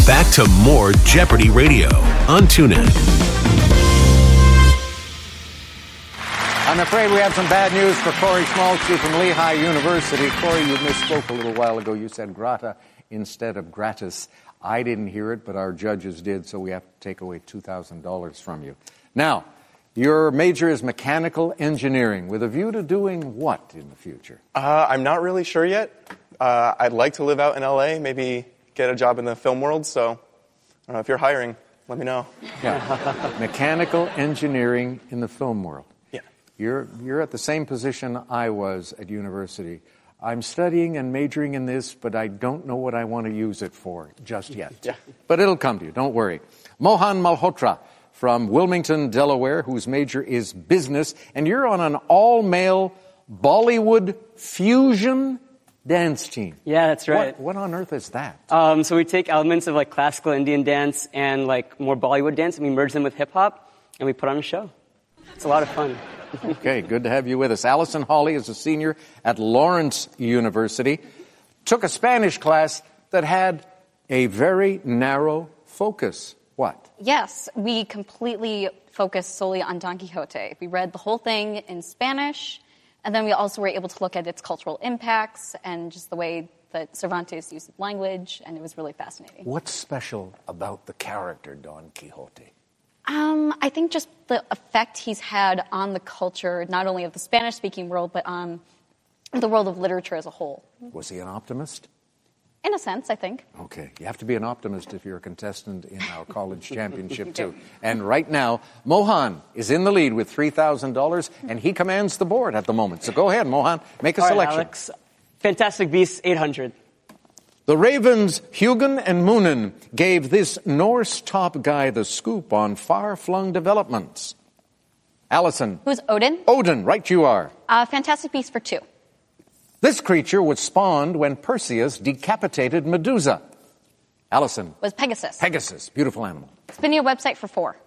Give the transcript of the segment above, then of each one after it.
Back to more Jeopardy Radio on TuneIn. I'm afraid we have some bad news for Corey Schmaltzky from Lehigh University. Corey, you misspoke a little while ago. You said grata instead of gratis. I didn't hear it, but our judges did, so we have to take away $2,000 from you. Now, your major is mechanical engineering, with a view to doing what in the future? I'm not really sure yet. I'd like to live out in L.A., maybe get a job in the film world, so I don't know if you're hiring, let me know. Yeah, mechanical engineering in the film world. Yeah. You're at the same position I was at university. I'm studying and majoring in this, but I don't know what I want to use it for just yet. Yeah. But it'll come to you, don't worry. Mohan Malhotra from Wilmington, Delaware, whose major is business, and you're on an all-male Bollywood fusion dance team. Yeah, that's right. What on earth is that? So we take elements of like classical Indian dance and like more Bollywood dance, and we merge them with hip hop, and we put on a show. It's a lot of fun. Okay, good to have you with us. Allison Hawley is a senior at Lawrence University. Took a Spanish class that had a very narrow focus. What? Yes, we completely focused solely on Don Quixote. We read the whole thing in Spanish, and then we also were able to look at its cultural impacts and just the way that Cervantes used language, and it was really fascinating. What's special about the character Don Quixote? I think just the effect he's had on the culture, not only of the Spanish-speaking world, but on the world of literature as a whole. Was he an optimist? In a sense, I think. Okay, you have to be an optimist if you're a contestant in our college championship, too. And right now, Mohan is in the lead with $3,000, and he commands the board at the moment. So go ahead, Mohan, make a All right, selection. Alex. Fantastic Beasts, 800. The Ravens' Hugin and Moonen gave this Norse top guy the scoop on far-flung developments. Allison. Who's Odin? Odin, right you are. Fantastic Beasts for 2. This creature was spawned when Perseus decapitated Medusa. Allison. Was Pegasus. Pegasus, beautiful animal. Spin your website for 4.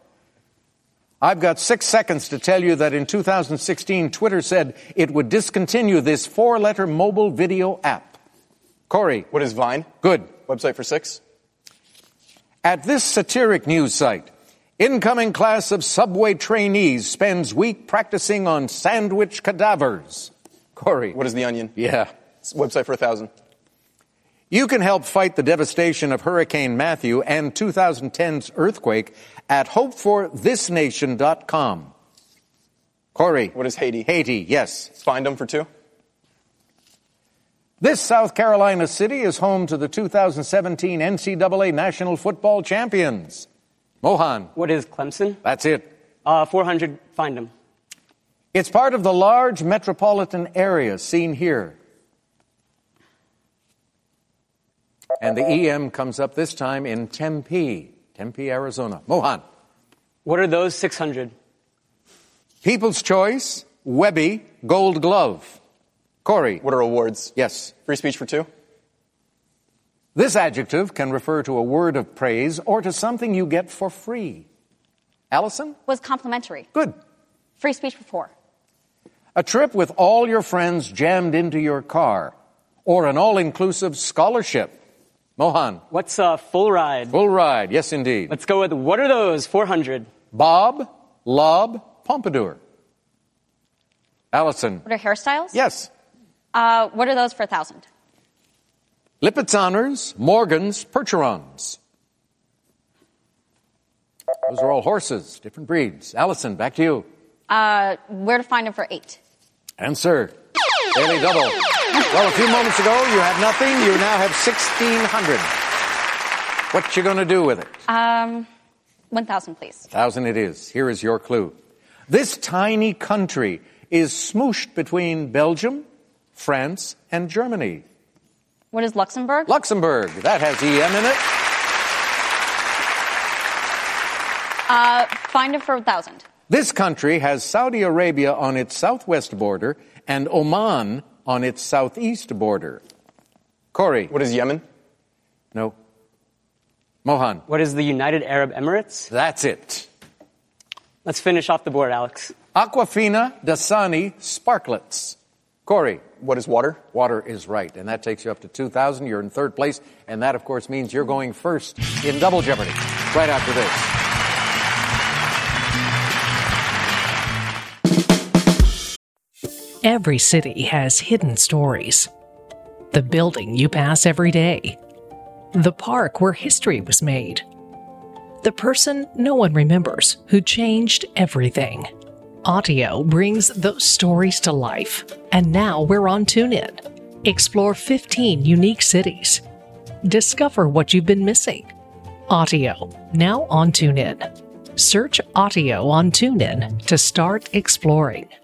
I've got 6 seconds to tell you that in 2016, Twitter said it would discontinue this 4-letter mobile video app. Corey. What is Vine? Good. Website for 6. At this satiric news site, incoming class of subway trainees spends week practicing on sandwich cadavers. Corey. What is The Onion? Yeah. Website for 1,000. You can help fight the devastation of Hurricane Matthew and 2010's earthquake at hopeforthisnation.com. Corey. What is Haiti? Haiti, yes. Find them for 2. This South Carolina city is home to the 2017 NCAA National Football Champions. Mohan. What is Clemson? That's it. 400, find them. It's part of the large metropolitan area seen here. And the EM comes up this time in Tempe, Arizona. Mohan. What are those 600? People's Choice, Webby, Gold Glove. Corey. What are awards? Yes. Free speech for 2. This adjective can refer to a word of praise or to something you get for free. Allison? Was complimentary. Good. Free speech for 4. A trip with all your friends jammed into your car, or an all-inclusive scholarship. Mohan. What's a full ride? Full ride, yes indeed. Let's go with what are those? 400. Bob, Lob, Pompadour. Allison. What are hairstyles? Yes. What are those for 1,000? Lipizzaner's, Morgan's, Percherons. Those are all horses, different breeds. Allison, back to you. Where to find them for 8? Answer. Daily double. Well, a few moments ago, you had nothing. You now have 1,600. What you going to do with it? 1,000, please. 1,000 it is. Here is your clue. This tiny country is smooshed between Belgium, France, and Germany. What is Luxembourg? Luxembourg. That has EM in it. Find it for 1,000. This country has Saudi Arabia on its southwest border and Oman on its southeast border. Corey. What is Yemen? No. Mohan. What is the United Arab Emirates? That's it. Let's finish off the board, Alex. Aquafina, Dasani, Sparklets. Corey. what is water? Water is right. And that takes you up to 2,000. You're in third place. And that, of course, means you're going first in Double Jeopardy right after this. Every city has hidden stories. The building you pass every day. The park where history was made. The person no one remembers who changed everything. Autio brings those stories to life. And now we're on TuneIn. Explore 15 unique cities. Discover what you've been missing. Autio, now on TuneIn. Search Autio on TuneIn to start exploring.